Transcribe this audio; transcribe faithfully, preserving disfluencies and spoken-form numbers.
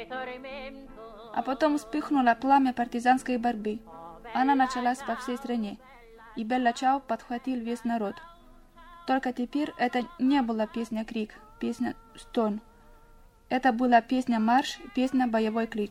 А потом вспыхнуло пламя партизанской борьбы. Она началась по всей стране, и Белла Чао подхватил весь народ. Только теперь это не была песня-крик, песня-стон. Это была песня-марш, песня-боевой клич.